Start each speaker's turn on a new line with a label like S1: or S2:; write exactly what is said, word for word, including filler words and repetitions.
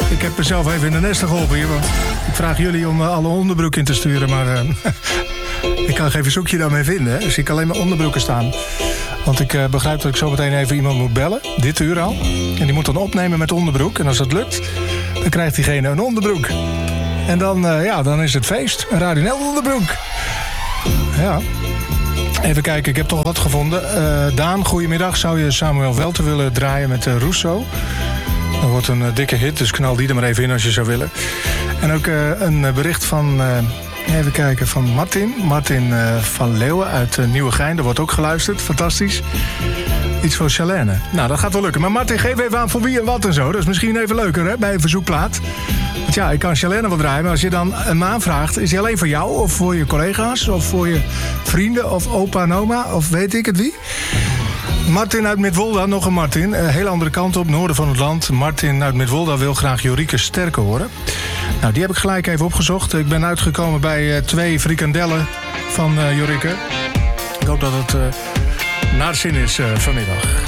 S1: Ik heb mezelf even in de nesten geholpen hier. Want ik vraag jullie om uh, alle onderbroek in te sturen. Maar uh, ik kan geen verzoekje daarmee vinden. Hè? Dus ik kan alleen maar onderbroeken staan. Want ik uh, begrijp dat ik zo meteen even iemand moet bellen. Dit uur al. En die moet dan opnemen met onderbroek. En als dat lukt, dan krijgt diegene een onderbroek. En dan, uh, ja, dan is het feest. Een Radio Nel onderbroek. Ja. Even kijken, ik heb toch wat gevonden. Uh, Daan, goedemiddag. Zou je Samuel Welten willen draaien met uh, Rousseau? Dat wordt een uh, dikke hit, dus knal die er maar even in als je zou willen. En ook uh, een uh, bericht van, uh, even kijken, van Martin. Martin uh, van Leeuwen uit uh, Nieuwegein. Er wordt ook geluisterd, fantastisch. Iets voor Charlène. Nou, dat gaat wel lukken. Maar Martin, geef even aan voor wie en wat en zo. Dat is misschien even leuker, hè, bij een verzoekplaat. Want ja, ik kan Charlène wel draaien, maar als je dan een maan vraagt, is die alleen voor jou of voor je collega's of voor je vrienden of opa en oma of weet ik het wie? Martin uit Midwolda, nog een Martin. Een hele andere kant op, noorden van het land. Martin uit Midwolda wil graag Jorike Sterke horen. Nou, die heb ik gelijk even opgezocht. Ik ben uitgekomen bij uh, twee frikandellen van uh, Jorike. Ik hoop dat het uh, naar zin is uh, vanmiddag.